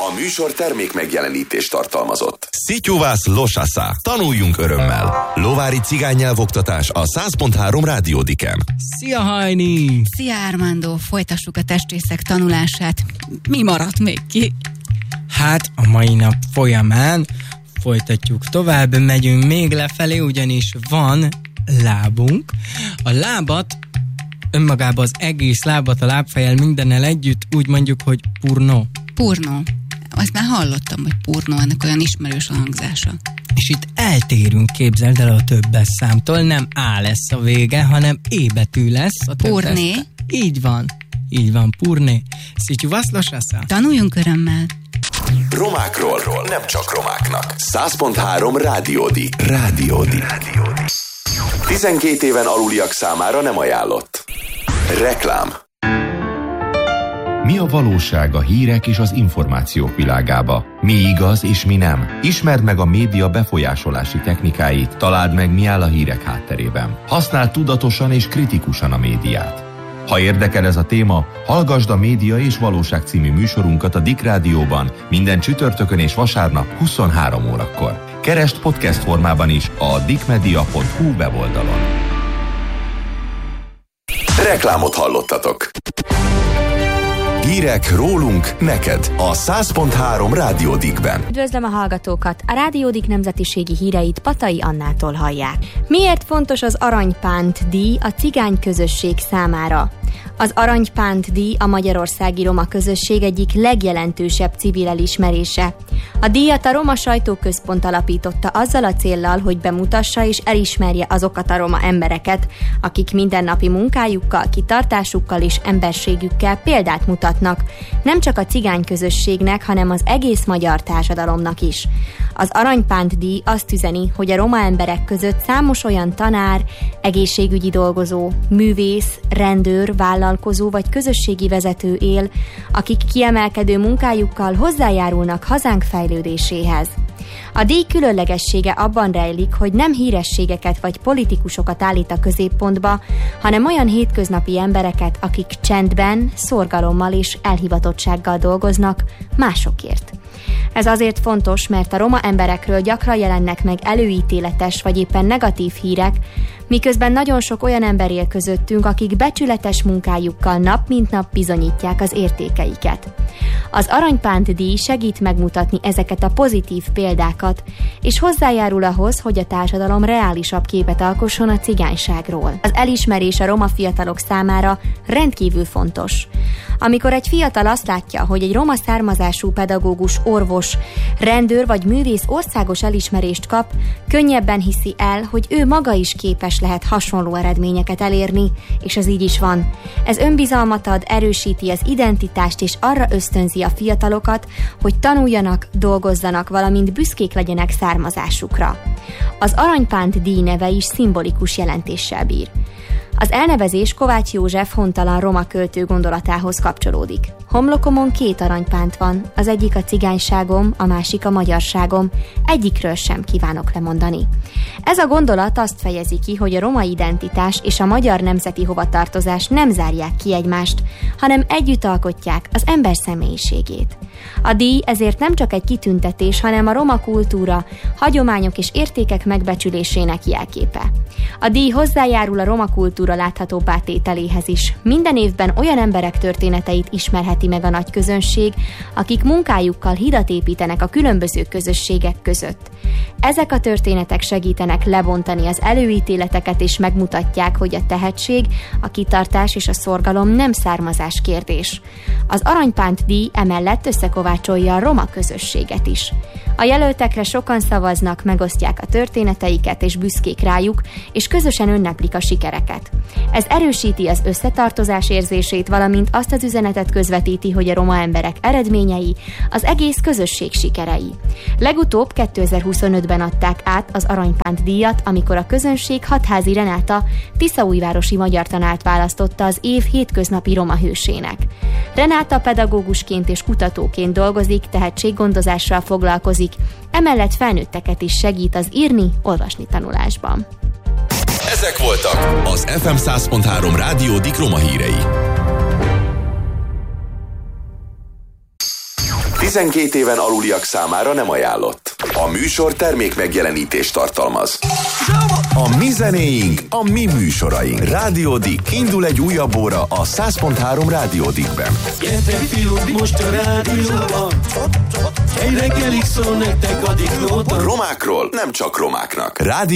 A műsor termék megjelenítést tartalmazott. Szityuvász Losasza. Tanuljunk örömmel. Lovári cigánynyelvoktatás a 100.3 Rádiódiken. Szia, Hajni! Szia, Armando! Folytassuk a testrészek tanulását. Mi maradt még ki? Hát, a mai nap folyamán folytatjuk tovább, megyünk még lefelé, ugyanis van lábunk. A lábat, önmagában az egész lábat, a lábfejjel mindennel együtt úgy mondjuk, hogy purno. Purno. Azt már hallottam, hogy purno, ennek olyan ismerős a hangzása. És itt eltérünk, képzeld el, a többes számtól, nem A lesz a vége, hanem E betű lesz a többes. Purné. Így van, purné. Szityuvász Losasza. Tanuljunk örömmel. Romákról, nem csak romáknak. 100.3 Rádiódi. 12 éven aluliak számára nem ajánlott. Reklám. Mi a valóság a hírek és az információk világába? Mi igaz és mi nem? Ismerd meg a média befolyásolási technikáit, találd meg, mi áll a hírek hátterében. Használd tudatosan és kritikusan a médiát. Ha érdekel ez a téma, hallgasd a Média és Valóság című műsorunkat a Dick Rádióban minden csütörtökön és vasárnap 23 órakor. Keresd podcast formában is a dickmedia.hu weboldalon. Reklámot hallottatok. Hírek rólunk, neked a 100.3 Rádió Dickben. Üdvözlöm a hallgatókat! A Rádió Dick nemzetiségi híreit Patai Annától hallják. Miért fontos az Aranypánt díj a cigány közösség számára? Az Aranypánt díj a magyarországi roma közösség egyik legjelentősebb civil elismerése. A díjat a Roma Sajtóközpont alapította azzal a céllal, hogy bemutassa és elismerje azokat a roma embereket, akik mindennapi munkájukkal, kitartásukkal és emberségükkel példát mutatnak, nem csak a cigány közösségnek, hanem az egész magyar társadalomnak is. Az Aranypánt díj azt üzeni, hogy a roma emberek között számos olyan tanár, egészségügyi dolgozó, művész, rendőr, vállalkozó vagy közösségi vezető él, akik kiemelkedő munkájukkal hozzájárulnak hazánk fejlődéséhez. A díj különlegessége abban rejlik, hogy nem hírességeket vagy politikusokat állít a középpontba, hanem olyan hétköznapi embereket, akik csendben, szorgalommal és elhivatottsággal dolgoznak másokért. Ez azért fontos, mert a roma emberekről gyakran jelennek meg előítéletes vagy éppen negatív hírek, miközben nagyon sok olyan ember él közöttünk, akik becsületes munkájukkal nap mint nap bizonyítják az értékeiket. Az Aranypánt díj segít megmutatni ezeket a pozitív példákat, és hozzájárul ahhoz, hogy a társadalom reálisabb képet alkosson a cigányságról. Az elismerés a roma fiatalok számára rendkívül fontos. Amikor egy fiatal azt látja, hogy egy roma származású pedagógus, orvos, rendőr vagy művész országos elismerést kap, könnyebben hiszi el, hogy ő maga is képes lehet hasonló eredményeket elérni, és ez így is van. Ez önbizalmat ad, erősíti az identitást és arra ösztönzi a fiatalokat, hogy tanuljanak, dolgozzanak, valamint büszkék legyenek származásukra. Az Aranypánt díj neve is szimbolikus jelentéssel bír. Az elnevezés Kovács József hontalan roma költő gondolatához kapcsolódik. Homlokomon 2 aranypánt van, az egyik a cigányságom, a másik a magyarságom, egyikről sem kívánok lemondani. Ez a gondolat azt fejezi ki, hogy a roma identitás és a magyar nemzeti hovatartozás nem zárják ki egymást, hanem együtt alkotják az ember személyiségét. A díj ezért nem csak egy kitüntetés, hanem a roma kultúra, hagyományok és értékek megbecsülésének jelképe. A díj hozzájárul a roma kultúra láthatóbbá tételéhez is. Minden évben olyan emberek történeteit ismerheti meg a nagy közönség, akik munkájukkal hidat építenek a különböző közösségek között. Ezek a történetek segítenek lebontani az előítéleteket és megmutatják, hogy a tehetség, a kitartás és a szorgalom nem származás kérdés. Az Aranypánt díj emellett összekovácsolja a roma közösséget is. A jelöltekre sokan szavaznak, megosztják a történeteiket és büszkék rájuk, és közösen ünneplik a sikereket. Ez erősíti az összetartozás érzését, valamint azt az üzenetet közvetíti, hogy a roma emberek eredményei az egész közösség sikerei. Legutóbb 2025-ben adták át az Aranypánt díjat, amikor a közönség Hatházi Renáta tiszaújvárosi magyar tanárt választotta az év hétköznapi roma hősének. Renáta pedagógusként és kutatóként dolgozik, tehetséggondozással foglalkozik, emellett felnőtteket is segít az írni, olvasni tanulásban. Ezek voltak az FM 100.3 Rádió Dick roma hírei. 12 éven aluliak számára nem ajánlott. A műsor termék megjelenítést tartalmaz. A mi zenéink, a mi műsoraink. Rádió Dick. Indul egy újabb óra a 100.3 Rádió Dickben. Gyertek fiúk, most a rádióban, egy reggelig szól nektek a Dick Nóta. Romákról nem csak romáknak. Rádió